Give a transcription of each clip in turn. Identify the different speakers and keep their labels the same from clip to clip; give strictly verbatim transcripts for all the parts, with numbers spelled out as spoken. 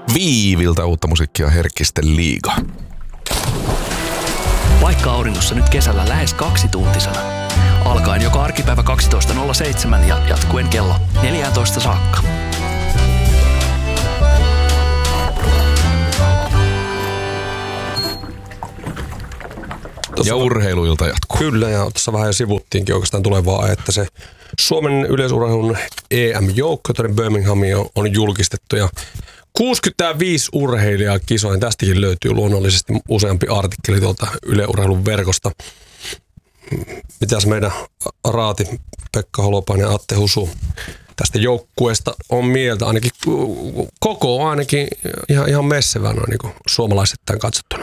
Speaker 1: Viiviltä uutta musiikkia Herkkisten liiga.
Speaker 2: Vaikka auringossa nyt kesällä lähes kaksituntisena. Alkaen joka arkipäivä kaksitoista nolla seitsemän ja jatkuen kello neljätoista saakka.
Speaker 1: Ja urheiluilta jatkuu.
Speaker 3: Kyllä, ja tuossa vähän jo sivuttiinkin oikeastaan tulevaa, että se Suomen yleisurheilun E M-joukko tuonne Birminghamiin on, on julkistettu ja kuusikymmentäviisi urheilijaa kisoihin. Tästäkin löytyy luonnollisesti useampi artikkeli tuolta Yle Urheilun verkosta. Mitäs meidän raati Pekka Holopainen ja Atte Husu tästä joukkueesta on mieltä? Ainakin koko ainakin ihan, ihan messevää noin niin suomalaisittain katsottuna.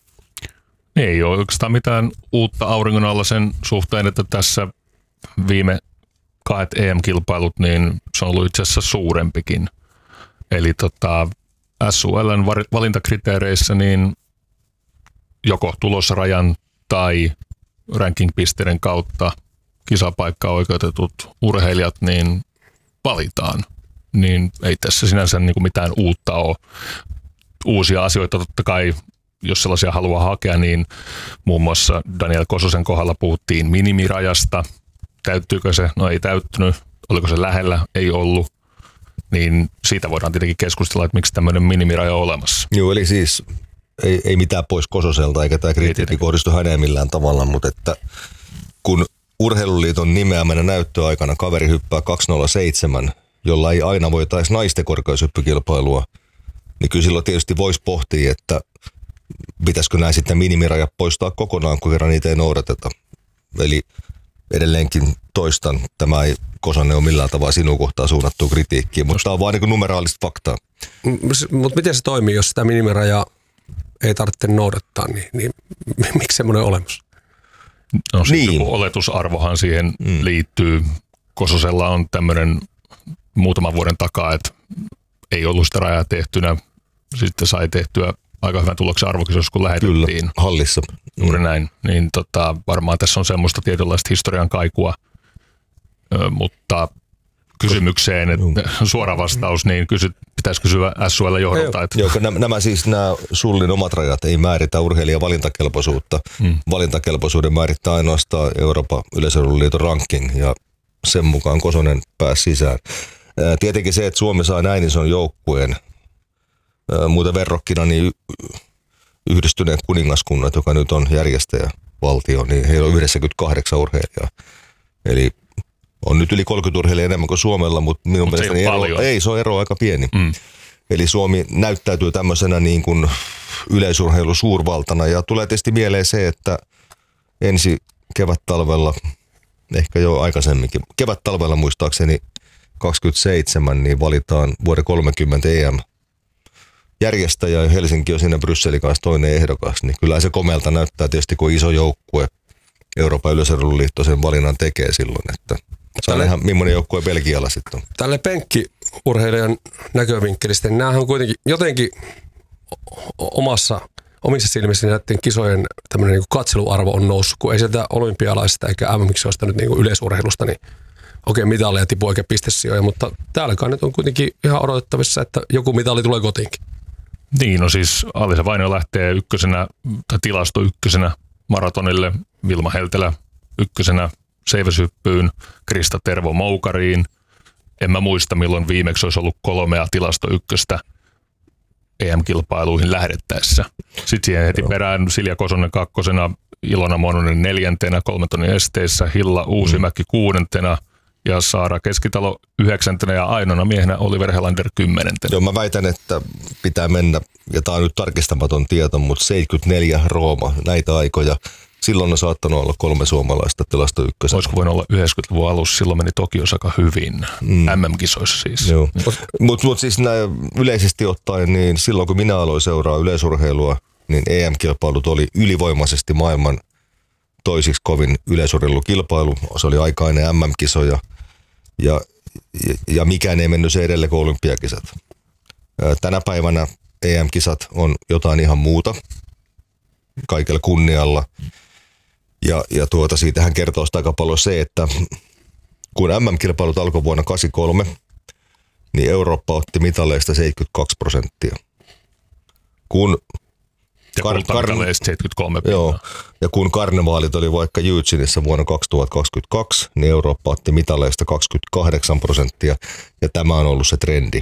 Speaker 4: Ei ole oikeastaan mitään uutta auringon alla sen suhteen, että tässä viime kahdet E M-kilpailut, niin se on ollut itse asiassa suurempikin. Eli tota, S U L:n valintakriteereissä niin joko tulosrajan tai ranking-pisteiden kautta kisapaikkaan oikeutetut urheilijat niin valitaan. Niin ei tässä sinänsä niin kuin mitään uutta ole. Uusia asioita totta kai, jos sellaisia haluaa hakea, niin muun muassa Daniel Kososen kohdalla puhuttiin minimirajasta. Täyttyykö se? No ei täyttynyt. Oliko se lähellä? Ei ollut. Niin siitä voidaan tietenkin keskustella, että miksi tämmöinen minimiraja on olemassa.
Speaker 5: Joo, eli siis ei, ei mitään pois Kososelta, eikä tämä kritiikki kohdistu häneen millään tavalla, mutta että kun Urheiluliiton nimeämänä näyttöaikana kaveri hyppää kaksi nolla seitsemän, jolla ei aina voitaisi naisten korkeushyppykilpailua, niin kyllä silloin tietysti voisi pohtia, että pitäisikö näin sitten minimirajat poistaa kokonaan, kun kerran niitä ei noudateta. Eli edelleenkin toistan, tämä ei Kosonen ole millään tavalla sinun kohtaan suunnattua kritiikkiä, mutta tämä on vaan niin numeraalista faktaa.
Speaker 3: Mutta miten se toimii, jos sitä minimirajaa ei tarvitse noudattaa, niin, niin miksi semmoinen on olemassa?
Speaker 4: No niin. Joku oletusarvohan siihen mm. liittyy. Kososella on tämmöinen muutaman vuoden takaa, että ei ollut sitä rajaa tehtynä. Sitten sai tehtyä aika hyvän tuloksen arvokisossa, kun lähetettiin.
Speaker 5: Kyllä, hallissa.
Speaker 4: Juuri mm. näin. Niin tota, varmaan tässä on semmoista tietynlaista historian kaikua, Ö, mutta kysymykseen, että suora vastaus, niin kysy, pitäisi kysyä S U L-johdolta. Että...
Speaker 5: Joo, nämä, nämä siis nämä Sullin omat rajat ei määritä urheilijan valintakelpoisuutta. Hmm. Valintakelpoisuuden määrittää ainoastaan Euroopan yleisurheiluliiton ranking ja sen mukaan Kosonen pääsi sisään. Ää, tietenkin se, että Suomi saa näin ison joukkueen, ää, muuten verrokkina, niin Yhdistyneet kuningaskunnat, joka nyt on järjestäjävaltio, niin heillä on yhdeksänkymmentäkahdeksan urheilijaa. Eli on nyt yli kolmekymmentä urheilijaa enemmän kuin Suomella, mutta minun Mut mielestäni ero, ei, se on ero aika pieni. Mm. Eli Suomi näyttäytyy tämmöisenä niin kuin yleisurheilun suurvaltana ja tulee tietysti mieleen se, että ensi kevät-talvella, ehkä jo aikaisemminkin, kevät-talvella muistaakseni kaksikymmentäseitsemän, niin valitaan vuoden kolmekymmentä E M-järjestäjä ja Helsinki on siinä Brysselin kanssa toinen ehdokas, niin kyllä se komealta näyttää tietysti, kun iso joukkue Euroopan yleisurheiluliitto sen valinnan tekee silloin, että saa tälle, ihan millainen joukkue Belgialla sitten on.
Speaker 3: Tälle penkkiurheilijan näkövinkkelistä, niin näähän on kuitenkin jotenkin omassa, omissa silmissä näiden kisojen tämmöinen niin kuin katseluarvo on noussut, kun ei sieltä olympialaisista eikä M M-kisoista nyt niin kuin yleisurheilusta, niin okei, mitaleja tipu eikä pistesijoja, mutta täälläkään nyt on kuitenkin ihan odotettavissa, että joku mitali tulee kotiinkin.
Speaker 4: Niin, no siis Alisa Vainio lähtee ykkösenä, tai tilasto ykkösenä maratonille, Vilma Heltelä ykkösenä seiväshyppyyn, Krista Tervo moukariin. En mä muista, milloin viimeksi olisi ollut kolmea tilasto ykköstä E M-kilpailuihin lähdettäessä. Sitten siihen heti perään Silja Kosonen kakkosena, Ilona Mononen neljäntenä, kolmetonnin esteissä, Hilla Uusimäki kuudentena ja Saara Keskitalo yhdeksäntenä ja ainoana miehenä Oliver Helander kymmenentenä.
Speaker 5: Joo, mä väitän, että pitää mennä, ja tää on nyt tarkistamaton tieto, mutta seitsemänkymmentäneljä Rooma, näitä aikoja. Silloin on saattanut olla kolme suomalaista tilasto ykkösenä.
Speaker 4: Olisiko voinut olla yhdeksänkymmentäluvun alussa, silloin meni Tokiossa aika hyvin, mm. M M-kisoissa siis.
Speaker 5: Joo, mutta mut siis näin yleisesti ottaen, niin silloin kun minä aloin seuraa yleisurheilua, niin E M-kilpailut oli ylivoimaisesti maailman toisiksi kovin yleisurheilukilpailu. Se oli aikainen M M-kisoja ja, ja, ja mikään ei mennyt se edelle kuin olympiakisat. Tänä päivänä E M-kisat on jotain ihan muuta kaikella kunnialla. Ja, ja tuota, siitähän kertoo sitä aika paljon se, että kun M M-kilpailut alkoi vuonna kahdeksankymmentäkolme, niin Eurooppa otti mitaleista seitsemänkymmentäkaksi prosenttia. kun
Speaker 4: Ja
Speaker 5: Kar-
Speaker 4: kultamitaleista seitsemänkymmentäkolme
Speaker 5: Joo,
Speaker 4: pinnaa.
Speaker 5: ja kun karnevaalit oli vaikka Eugeneissa vuonna kaksituhattakaksikymmentäkaksi, niin Eurooppa otti mitaleista kaksikymmentäkahdeksan prosenttia, ja tämä on ollut se trendi.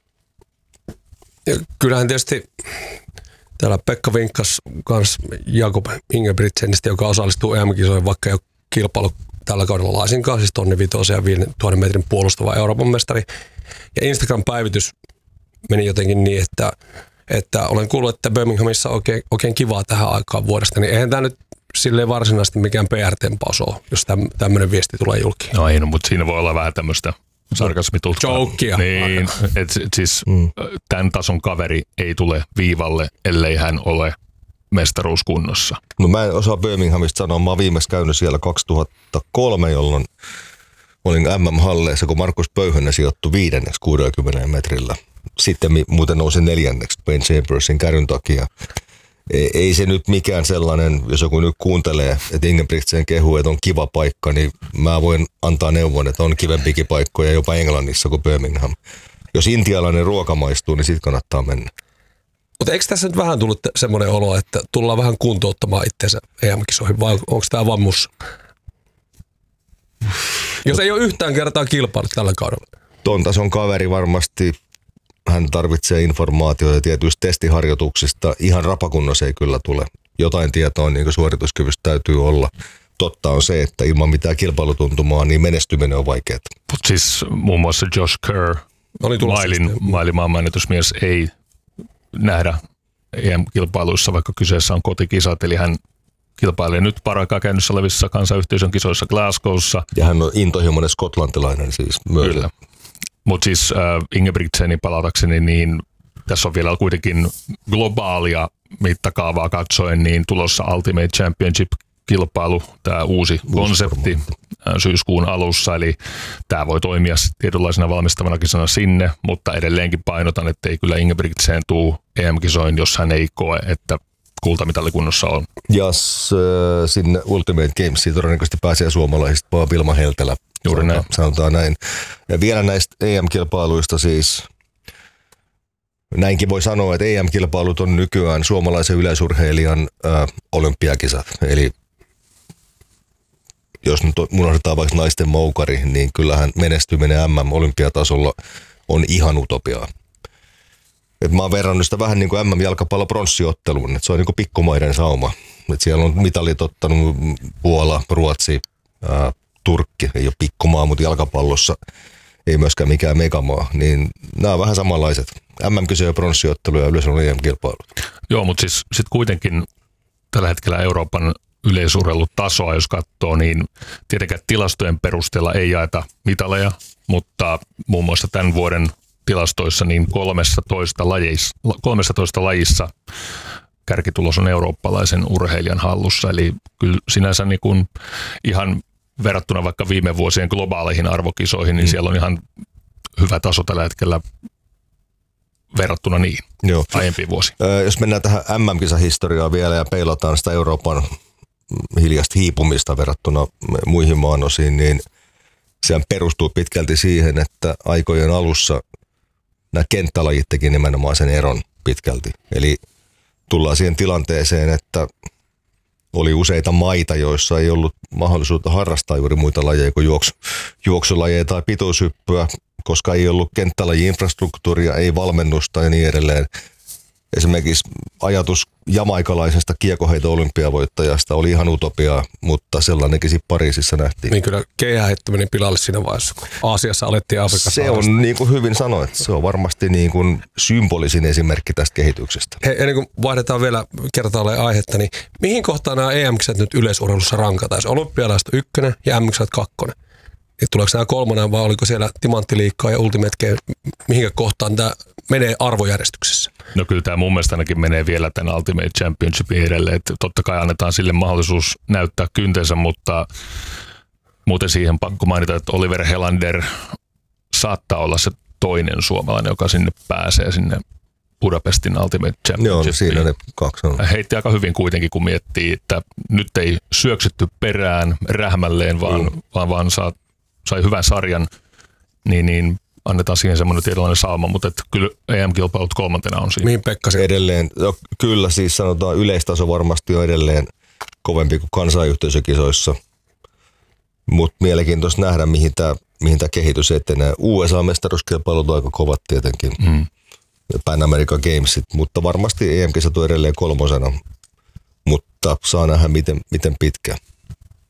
Speaker 3: Ja kyllähän tietysti täällä Pekka vinkkas kans Jakob Ingebrigtsenistä, joka osallistuu E M-kisoihin, vaikka ei ole kilpailu tällä kaudella laisinkaan, siis tonni vitosen ja viisituhatta metrin puolustava Euroopan mestari. Ja Instagram-päivitys meni jotenkin niin, että, että olen kuullut, että Birminghamissa on oikein, oikein kivaa tähän aikaan vuodesta, niin eihän tämä nyt silleen varsinaisesti mikään P R-tempaus ole, jos tämmöinen viesti tulee julkiin.
Speaker 4: No ei, no, mutta siinä voi olla vähän tämmöistä sarkasmitutkaa.
Speaker 3: Jokea.
Speaker 4: Niin, et, et siis mm. tämän tason kaveri ei tule viivalle, ellei hän ole mestaruuskunnossa.
Speaker 5: No mä en osaa Birminghamista sanoa, mä oon viimeksi käynyt siellä kaksituhattakolme, jolloin olin M M-halleissa, kun Markus Pöyhönen sijoittui viidenneksi kuusikymmentä metrillä. Sitten muuten nousi neljänneksi Ben Chambersin kärryn takia. Ei, ei se nyt mikään sellainen, jos joku nyt kuuntelee, että Ingebrigtsen kehuu, että on kiva paikka, niin mä voin antaa neuvon, että on kivempikin paikkoja jopa Englannissa kuin Birmingham. Jos intialainen ruoka maistuu, niin sit kannattaa mennä.
Speaker 3: Mutta eikö tässä nyt vähän tullut semmoinen olo, että tullaan vähän kuntouttamaan itseensä E M-kisoihin, vai onko tämä vaan mussa? Jos ei ole yhtään kertaa kilpailut tällä kaudella.
Speaker 5: Ton tason kaveri varmasti, hän tarvitsee informaatiota tietyistä testiharjoituksista. Ihan rapakunnossa ei kyllä tule. Jotain tietoa niin kuin suorituskyvystä täytyy olla. Totta on se, että ilman mitään kilpailutuntumaa, niin menestyminen on vaikeaa.
Speaker 4: Mutta siis muun muassa Josh Kerr, Mailin, Mailin maanmenetysmies, ei nähdä E M-kilpailuissa, vaikka kyseessä on kotikisat, eli hän kilpailee nyt paraikaa käynnissä olevissa kansanyhteisön kisoissa Glasgowssa.
Speaker 5: Ja hän on intohimoinen skotlantilainen siis myös.
Speaker 4: Kyllä. Mutta siis äh, Ingebrigtsenin palatakseni, niin tässä on vielä kuitenkin globaalia mittakaavaa katsoen, niin tulossa Ultimate Championship-kilpailu, tämä uusi konsepti äh, syyskuun alussa, eli tämä voi toimia tietynlaisena valmistavana kisana sinne, mutta edelleenkin painotan, että ei kyllä Ingebrigtsen tuu E M-kisoin, jos hän ei koe, että kultamitalikunnossa on.
Speaker 5: Ja s, sinne Ultimate Gamesiin todennäköisesti pääsee suomalaisista vaan Vilma Heltelä.
Speaker 4: Juuri näin.
Speaker 5: Sanotaan näin. Ja vielä näistä E M-kilpailuista siis, näinkin voi sanoa, että E M-kilpailut on nykyään suomalaisen yleisurheilijan ä, olympiakisat. Eli jos nyt unohdetaan vaikka naisten moukari, niin kyllähän menestyminen M M-olympiatasolla on ihan utopiaa. Et mä oon verrannut sitä vähän niin kuin M M-jalkapallo pronssiotteluun, että se on niin kuin pikkumaiden sauma. Et siellä on mitalit ottanut Puola, Ruotsi, ää, Turkki, ei ole pikkumaa, mutta jalkapallossa ei myöskään mikään megamaa. Niin nämä on vähän samanlaiset. M M-kisoja ja pronssiottelu ja yleensä on E M-kilpailut.
Speaker 4: Joo, mutta siis sit kuitenkin tällä hetkellä Euroopan yleisurheilutasoa, jos katsoo, niin tietenkään tilastojen perusteella ei jaeta mitaleja, mutta muun muassa tämän vuoden tilastoissa niin kolmetoista lajissa, kolmetoista lajissa kärkitulos on eurooppalaisen urheilijan hallussa. Eli kyllä sinänsä niin kuin ihan verrattuna vaikka viime vuosien globaaleihin arvokisoihin, niin mm. siellä on ihan hyvä taso tällä hetkellä verrattuna niin
Speaker 5: Joo.
Speaker 4: aiempiin vuosiin.
Speaker 5: Öö, jos mennään tähän M M-kisahistoriaan vielä ja peilataan sitä Euroopan hiljaista hiipumista verrattuna muihin maanosiin, niin sehän perustuu pitkälti siihen, että aikojen alussa nämä kenttälajit teki nimenomaan sen eron pitkälti. Eli tullaan siihen tilanteeseen, että oli useita maita, joissa ei ollut mahdollisuutta harrastaa juuri muita lajeja kuin juoksu, juoksulajeja tai pituushyppyä, koska ei ollut kenttälaji-infrastruktuuria, ei valmennusta ja niin edelleen. Esimerkiksi ajatus jamaikalaisesta kiekoheito-olympiavoittajasta oli ihan utopiaa, mutta sellainenkin sitten Pariisissa nähtiin.
Speaker 3: Niin kyllä keihäheitto meni pilalle siinä vaiheessa, kun Aasiassa alettiin Afrikassa.
Speaker 5: Se on niin kuin hyvin sanoit, se on varmasti niin kuin symbolisin esimerkki tästä kehityksestä.
Speaker 3: Hei, ennen kuin vaihdetaan vielä kertaalleen aihetta, niin mihin kohtaan nämä E M-kisat nyt yleisurheilussa rankataan? Olympialaiset on ykkönen ja M-kisat kakkonen. Niin tuleeko nämä kolmonen vai oliko siellä timanttiliikkaa ja Ultimate Game, mihinkä kohtaan tämä menee arvojärjestyksessä?
Speaker 4: No kyllä tämä mun mielestä ainakin menee vielä tämän Ultimate Championshipin edelleen, että totta kai annetaan sille mahdollisuus näyttää kyntensä, mutta muuten siihen pakko mainita, että Oliver Helander saattaa olla se toinen suomalainen, joka sinne pääsee sinne Budapestin Ultimate Championshipiin.
Speaker 5: Joo, siinä ne kaksi on.
Speaker 4: Heitti aika hyvin kuitenkin, kun miettii, että nyt ei syöksytty perään rähmälleen, vaan, mm. vaan, vaan saa, sai hyvän sarjan, niin, niin annetaan siihen semmoinen tietynlainen sauma, mutta että kyllä E M-kilpailut kolmantena on siinä.
Speaker 3: Mihin Pekka se
Speaker 5: Edelleen, no, kyllä siis sanotaan yleistaso varmasti on edelleen kovempi kuin kansanyhteisökisoissa, mutta mielenkiintoista nähdä, mihin tämä mihin tää kehitys etenee. U S A-mestaruuskilpailut on aika kovat tietenkin, mm. Pan American Gamesit, mutta varmasti E M-kisat on edelleen kolmosena, mutta saa nähdä miten, miten pitkä.